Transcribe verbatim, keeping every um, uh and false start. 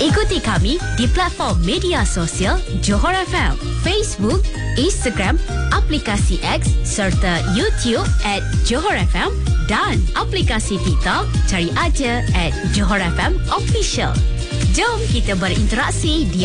Ikuti kami di platform media sosial Johor F M, Facebook, Instagram, aplikasi X serta YouTube at Johor F M dan aplikasi TikTok cari aja at Johor F M Official. Jom kita berinteraksi di